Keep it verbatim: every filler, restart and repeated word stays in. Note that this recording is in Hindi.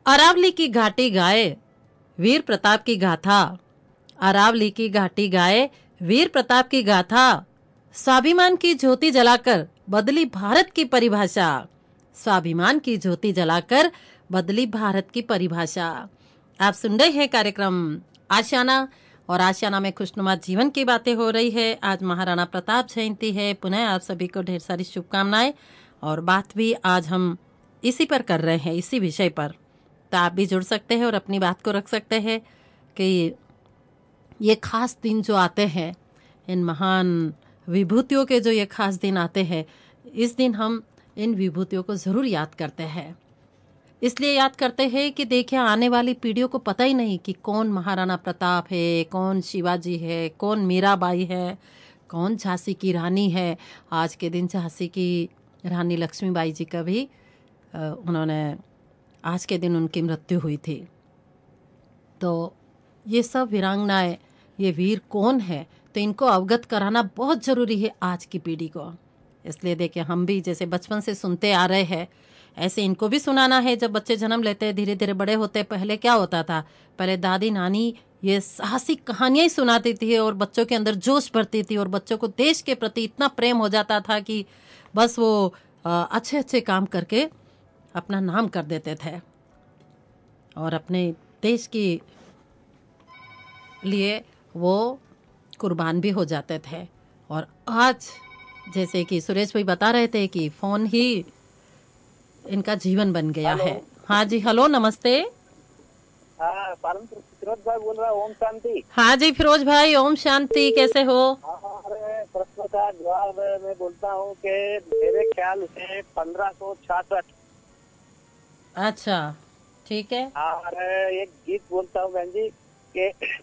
अरावली की घाटी गाए वीर प्रताप की गाथा। अरावली की घाटी गाए वीर प्रताप की गाथा। स्वाभिमान की ज्योति जलाकर बदली भारत की परिभाषा। स्वाभिमान की ज्योति जलाकर बदली भारत की परिभाषा। आप सुन रहे हैं कार्यक्रम आशियाना, और आशियाना में खुशनुमा जीवन की बातें हो रही है। आज महाराणा प्रताप जयंती है। पुनः आप सभी को ढेर सारी शुभकामनाएं, और बात भी आज हम इसी पर कर रहे हैं, इसी विषय पर। तो आप भी जुड़ सकते हैं और अपनी बात को रख सकते हैं कि ये खास दिन जो आते हैं, इन महान विभूतियों के जो ये खास दिन आते हैं, इस दिन हम इन विभूतियों को ज़रूर याद करते हैं। इसलिए याद करते हैं कि देखिए, आने वाली पीढ़ियों को पता ही नहीं कि कौन महाराणा प्रताप है, कौन शिवाजी है, कौन मीराबाई है, कौन झांसी की रानी है। आज के दिन झांसी की रानी लक्ष्मीबाई जी का भी उन्होंने आज के दिन उनकी मृत्यु हुई थी। तो ये सब वीरांगनाएं, ये वीर कौन है, तो इनको अवगत कराना बहुत ज़रूरी है आज की पीढ़ी को। इसलिए देखिए, हम भी जैसे बचपन से सुनते आ रहे हैं, ऐसे इनको भी सुनाना है। जब बच्चे जन्म लेते हैं, धीरे धीरे बड़े होते हैं, पहले क्या होता था, पहले दादी नानी ये साहसिक कहानियां ही सुनाती थी और बच्चों के अंदर जोश भरती थी, और बच्चों को देश के प्रति इतना प्रेम हो जाता था कि बस वो अच्छे अच्छे काम करके अपना नाम कर देते थे और अपने देश के लिए वो कुर्बान भी हो जाते थे। और आज जैसे कि सुरेश भाई बता रहे थे कि फोन ही इनका जीवन बन गया है। हाँ जी, हेलो, नमस्ते। हाँ, फिरोज भाई बोल रहा हूँ। ओम शांति। हाँ जी फिरोज भाई, ओम शांति। कैसे हो? अरे प्रश्न का जवाब मैं बोलता हूँ कि मेरे ख्याल से पंद्रह सौ छियासठ। अच्छा, ठीक है। और एक गीत बोलता हूँ बहन जी कि